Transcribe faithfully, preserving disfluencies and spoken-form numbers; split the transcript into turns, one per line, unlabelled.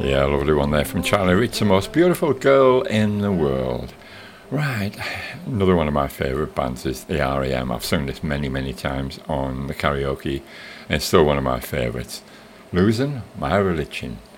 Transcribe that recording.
Yeah, lovely one there from Charlie Rich, the most beautiful girl in the world. Right, another one of my favourite bands is the R E M. I've sung this many, many times on the karaoke, and it's still one of my favourites. Losing My Religion.